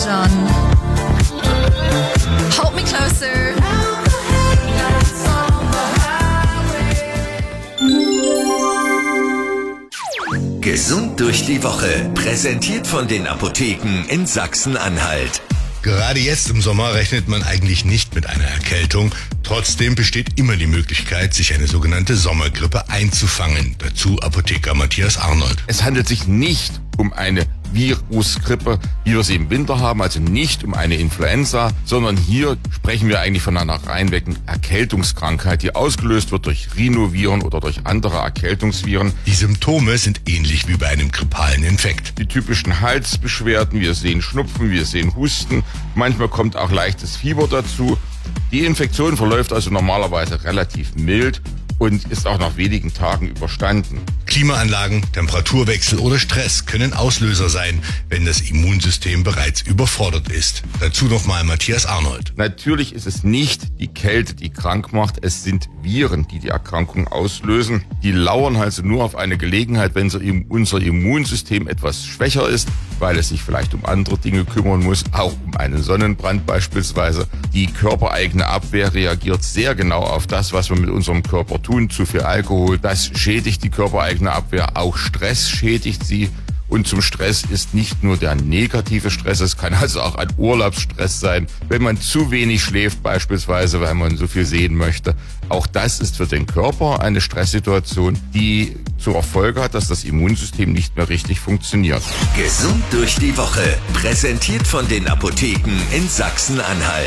John. Hold me closer. Gesund durch die Woche, präsentiert von den Apotheken in Sachsen-Anhalt. Gerade jetzt im Sommer rechnet man eigentlich nicht mit einer Erkältung. Trotzdem besteht immer die Möglichkeit, sich eine sogenannte Sommergrippe einzufangen. Dazu Apotheker Matthias Arnold. Es handelt sich nicht um eine Virusgrippe, wie wir sie im Winter haben, also nicht um eine Influenza, sondern hier sprechen wir eigentlich von einer reinwecken Erkältungskrankheit, die ausgelöst wird durch Rhinoviren oder durch andere Erkältungsviren. Die Symptome sind ähnlich wie bei einem grippalen Infekt. Die typischen Halsbeschwerden, wir sehen Schnupfen, wir sehen Husten, manchmal kommt auch leichtes Fieber dazu. Die Infektion verläuft also normalerweise relativ mild und ist auch nach wenigen Tagen überstanden. Klimaanlagen, Temperaturwechsel oder Stress können Auslöser sein, wenn das Immunsystem bereits überfordert ist. Dazu nochmal Matthias Arnold. Natürlich ist es nicht die Kälte, die krank macht, es sind Viren, die die Erkrankung auslösen. Die lauern also nur auf eine Gelegenheit, wenn unser Immunsystem etwas schwächer ist, weil es sich vielleicht um andere Dinge kümmern muss, auch um einen Sonnenbrand beispielsweise. Die körpereigene Abwehr reagiert sehr genau auf das, was wir mit unserem Körper tun. Zu viel Alkohol, das schädigt die körpereigene Abwehr, auch Stress schädigt sie. Und zum Stress ist nicht nur der negative Stress, es kann also auch ein Urlaubsstress sein, wenn man zu wenig schläft beispielsweise, weil man so viel sehen möchte. Auch das ist für den Körper eine Stresssituation, die zur Folge hat, dass das Immunsystem nicht mehr richtig funktioniert. Gesund durch die Woche, präsentiert von den Apotheken in Sachsen-Anhalt.